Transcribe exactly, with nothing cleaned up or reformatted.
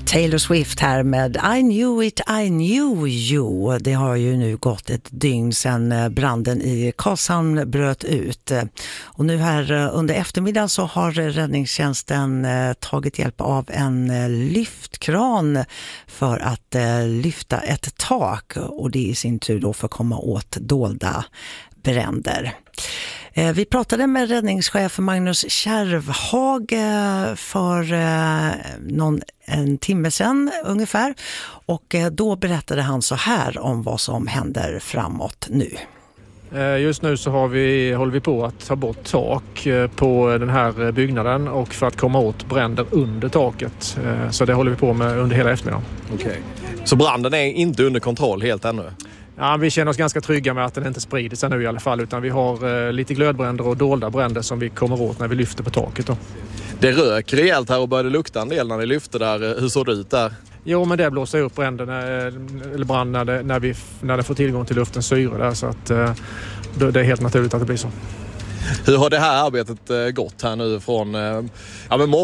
Taylor Swift här med I knew it, I knew you. Det har ju nu gått ett dygn sedan branden i Karlshamn bröt ut. Och nu här under eftermiddagen så har räddningstjänsten tagit hjälp av en lyftkran för att lyfta ett tak. Och det i sin tur då för att komma åt dolda bränder. Vi pratade med räddningschef Magnus Kärvhag för någon, en timme sedan ungefär, och då berättade han så här om vad som händer framåt nu. Just nu så har vi, håller vi på att ta bort tak på den här byggnaden och för att komma åt bränder under taket. Så det håller vi på med under hela eftermiddagen. Okej. Så branden är inte under kontroll helt ännu? Ja, vi känner oss ganska trygga med att den inte sprider sig nu i alla fall, utan vi har eh, lite glödbränder och dolda bränder som vi kommer åt när vi lyfter på taket då. Det rök rejält här och började lukta en del när ni lyfte där. Hur såg det ut där? Jo, men det blåser upp bränden eller brand när, det, när, vi, när det får tillgång till luftens syre där, så att eh, det är helt naturligt att det blir så. Hur har det här arbetet gått här nu från ja, men morgon